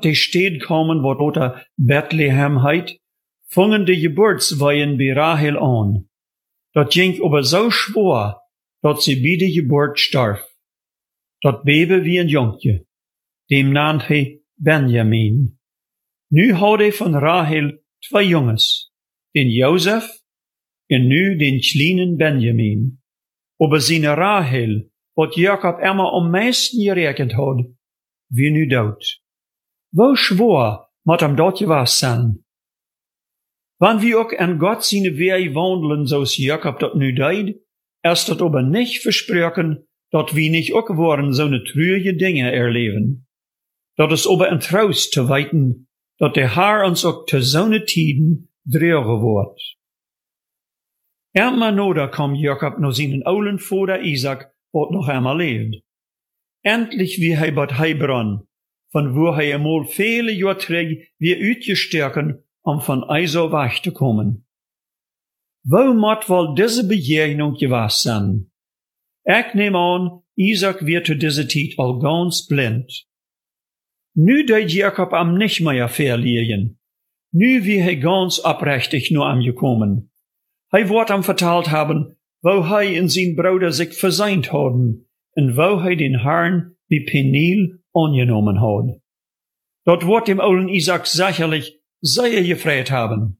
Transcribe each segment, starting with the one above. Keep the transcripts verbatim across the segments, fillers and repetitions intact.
tot de Stad komen, wo tot Bethlehem heit, fungen de Geburtsweihen bei Rahel an. Dat ging aber so schwer, dat sie bij de Geburt starf. Dat baby wie een jonkje. Dem naamd hij Benjamin. Nu had hij van Rahel twee jongens, den Jozef en nu den kleinen Benjamin. Aber seine Rahel, wat Jakob immer am meisten gerekend had, wie nu dood. Wo schwor moet hem dat gewas zijn? Wann wir ook an Gott seine Wege wandelen, zoals Jakob dat nu deed, ist dat aber nicht versprochen, dat wir nicht ook worden so ne treurige Dinge erleben. Dat is aber ein Trost zu weiten, dat der Herr uns ook te zo'n tiden dreugen wordt. Eenmaal noda kam Jakob naar zijn oude vader Isaac, wat nog eenmaal leeft. Endlich wie hij bij Hebron, van wo hij eenmaal vele jaar terug weer uitgesterken, om van Esau weg te komen. Wo moet wel deze begegnung geweest zijn? Ik neem aan, Isaac werd zu dieser tijd al ganz blind. Nu deed Jakob am nicht mehr verlieren. Nu wie hij ganz oprechtig nur am gekommen. Hij wordt am verteld haben, wo hij en zijn Bruder sich verseint hadden, en wo hij den Herrn bij Peniel angenommen had. Dat wordt dem ouden Isaac sicherlich sehr gefreut haben.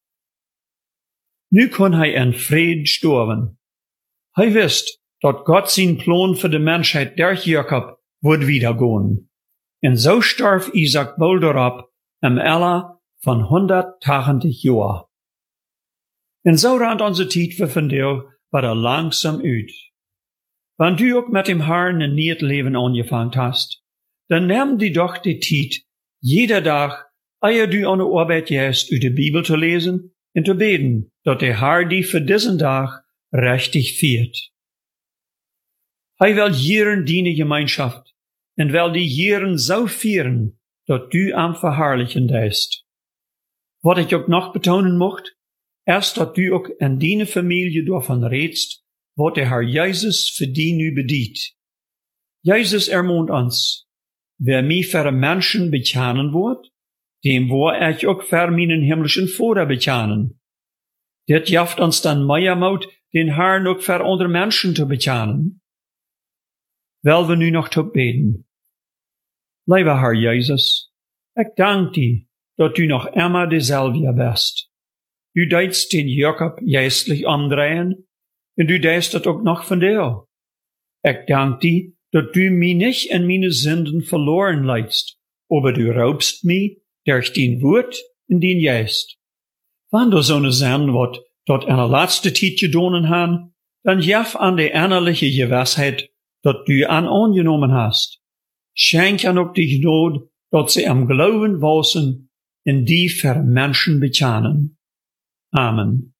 Nu kon hij in Fried sterben. Hij wist, dat Gott zijn Plan für de Menschheit durch Jakob wird wiedergehen. En so starf Isaac bald daarop, am Alter van honderdtachtig jaar. En so randt onze tijd voor vandaag wieder langsam uit. Wann du ook met dem Herrn een nieuw leven angefangen hast, dan neem die doch die tijd, jeder dag, eer du an de arbeid gehst, uit de Bibel te lezen en te beten, dat der Herr die für diesen dag rechtig viert. Hij wil jeren diene Gemeinschaft, en wil die jeren so vieren, dat du am verherrlichen deist. Wat ik ook nog betonen mocht, erst dat du ook in die familie daarvan redst, wat der Herr Jezus für die nu bedient. Jezus ermahnt ons, wer mij für Menschen bekennen wordt, dem wo ich ook für meinen himmlischen Vater bekennen. Dit jaft ons dan meer moed, den Herrn ook für andere Menschen te bekennen. Wel we nu nog te beten. Lieve Herr Jezus, ik dank die, dat du noch immer dezelfde bist. Du deedst den Jakob geestlich omdraaien, en du deedst dat ook nog van dir. Ik dank die, dat du mij nicht in meine Sünden verloren leidst, aber du raubst mij durch den Wort in den Geist. Wann du so ne zijn wat, dat in de laatste tijd gedonen han, dan jaf an de innerliche Gewissheit, dat du an angenommen hast. Schenk an ook die Gnade, dat sie am Glauben wachsen, in die für Menschen bekennen. Amen.